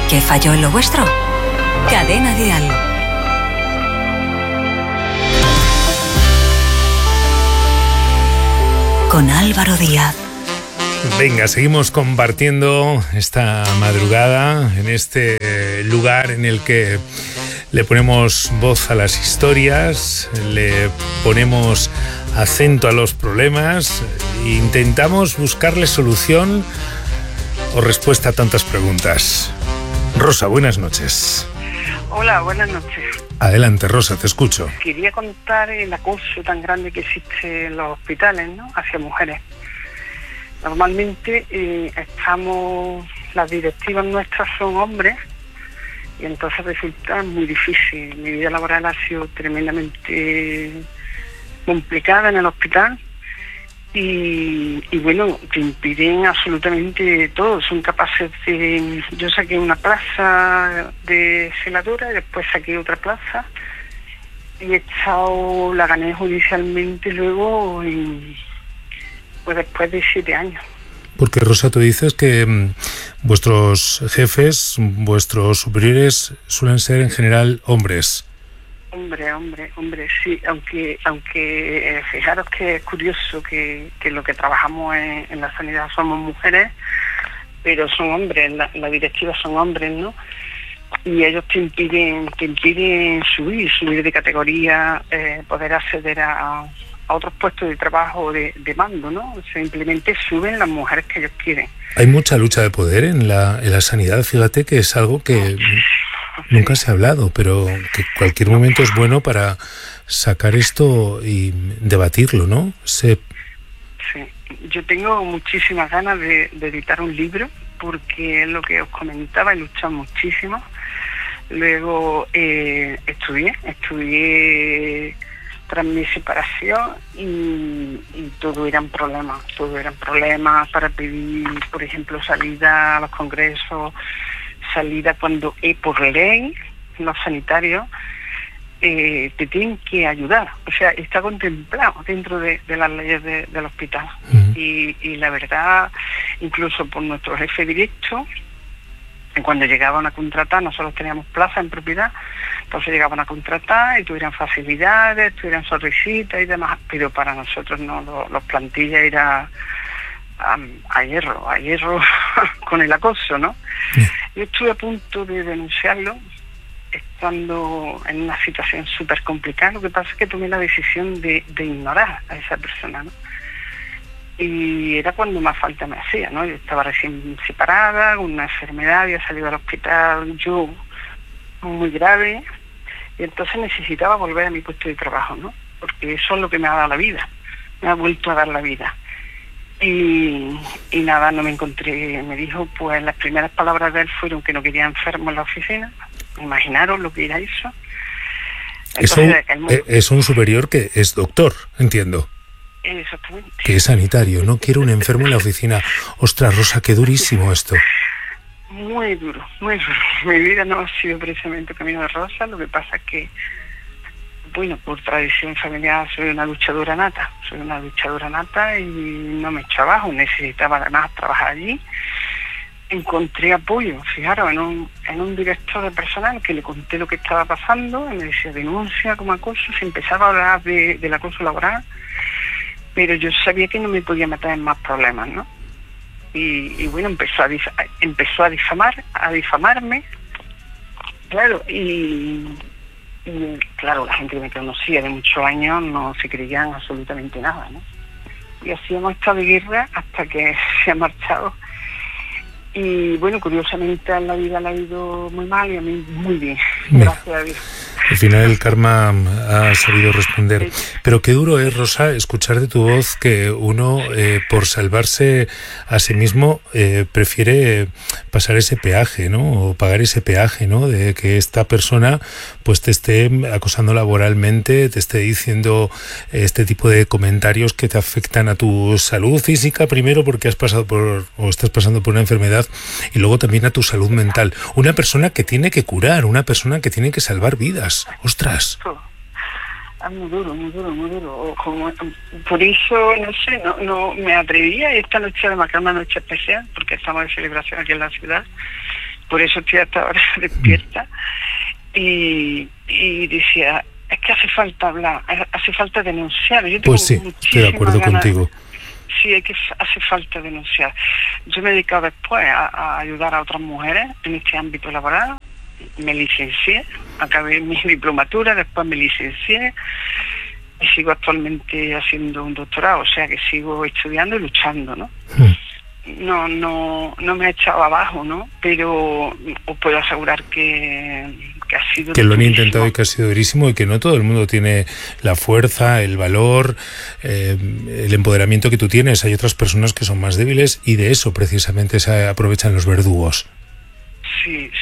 ¿Qué falló en lo vuestro? Cadena Dial. Con Álvaro Díaz. Venga, seguimos compartiendo esta madrugada en este lugar en el que le ponemos voz a las historias, le ponemos acento a los problemas e intentamos buscarle solución o respuesta a tantas preguntas. Rosa, buenas noches. Hola, buenas noches. Adelante, Rosa, te escucho. Quería contar el acoso tan grande que existe en los hospitales, ¿no?, hacia mujeres. Normalmente las directivas nuestras son hombres y entonces resulta muy difícil. Mi vida laboral ha sido tremendamente complicada en el hospital y bueno, te impiden absolutamente todo. Son capaces de... Yo saqué una plaza de celadora y después saqué otra plaza y la gané judicialmente luego pues después de 7 años. Porque, Rosa, tú dices que vuestros jefes, vuestros superiores suelen ser en general hombres. Hombre, sí, aunque fijaros que es curioso que lo que trabajamos en la sanidad somos mujeres, pero son hombres, la directiva son hombres, ¿no? Y ellos te impiden subir de categoría, poder acceder a otros puestos de trabajo de mando, ¿no? Simplemente suben las mujeres que ellos quieren. Hay mucha lucha de poder en la sanidad, fíjate que es algo que nunca se ha hablado, pero que cualquier momento es bueno para sacar esto y debatirlo, ¿no? Sí, yo tengo muchísimas ganas de editar un libro, porque es lo que os comentaba, he luchado muchísimo. Luego estudié tras mi separación y todo eran problemas para pedir, por ejemplo, salida a los congresos, salida cuando por ley los sanitarios te tienen que ayudar, o sea, está contemplado dentro de las leyes del hospital. Y la verdad, incluso por nuestro jefe directo, cuando llegaban a contratar, nosotros teníamos plaza en propiedad, entonces llegaban a contratar y tuvieran facilidades, tuvieran sonrisitas y demás, pero para nosotros no, los plantillas era a hierro con el acoso, ¿no? Yo estuve a punto de denunciarlo, estando en una situación súper complicada. Lo que pasa es que tomé la decisión de ignorar a esa persona, ¿no? Y era cuando más falta me hacía, ¿no? Yo estaba recién separada, con una enfermedad, había salido al hospital yo muy grave, y entonces necesitaba volver a mi puesto de trabajo, ¿no? Porque eso es lo que me ha dado la vida, me ha vuelto a dar la vida. Y nada, no me encontré. Me dijo, pues las primeras palabras de él fueron que no quería enfermo en la oficina. Imaginaros lo que era eso. Entonces, es un superior que es doctor, entiendo. Exactamente. Que es sanitario, no quiero un enfermo en la oficina. Ostras, Rosa, qué durísimo esto. Muy duro. Mi vida no ha sido precisamente camino de rosa. Lo que pasa es que, bueno, por tradición familiar soy una luchadora nata y no me eché abajo, necesitaba además trabajar allí. Encontré apoyo, fijaros, en un director de personal que le conté lo que estaba pasando y me decía, denuncia como acoso. Se empezaba a hablar del acoso laboral, pero yo sabía que no me podía meter en más problemas, ¿no? Y bueno, empezó a difamarme, claro, y claro, la gente que me conocía de muchos años no se creían absolutamente nada, ¿no? Y así hemos estado de guerra hasta que se ha marchado. Y bueno, curiosamente a la vida le ha ido muy mal y a mí muy bien, gracias a Dios. Al final el karma ha sabido responder. Pero qué duro es, Rosa, escuchar de tu voz que uno, por salvarse a sí mismo, prefiere pasar ese peaje, ¿no? O pagar ese peaje, ¿no? De que esta persona pues te esté acosando laboralmente, te esté diciendo este tipo de comentarios que te afectan a tu salud física, primero porque has pasado o estás pasando por una enfermedad, y luego también a tu salud mental. Una persona que tiene que curar, una persona que tiene que salvar vidas. ¡Ostras! Es muy duro. Por eso, no sé, no me atrevía. Esta noche además que es una noche especial, porque estamos de celebración aquí en la ciudad. por eso estoy hasta ahora despierta. Y decía, es que hace falta hablar, hace falta denunciar. Yo tengo Pues sí, estoy de acuerdo contigo. Sí, hace falta denunciar. Yo me he dedicado después a ayudar a otras mujeres en este ámbito laboral. Me licencié, acabé mi diplomatura, después me licencié y sigo actualmente haciendo un doctorado, o sea que sigo estudiando y luchando, ¿no? No me ha echado abajo, ¿no? Pero os puedo asegurar que ha sido... Que lo han intentado y que ha sido durísimo, y que no todo el mundo tiene la fuerza, el valor, el empoderamiento que tú tienes. Hay otras personas que son más débiles y de eso precisamente se aprovechan los verdugos. Sí,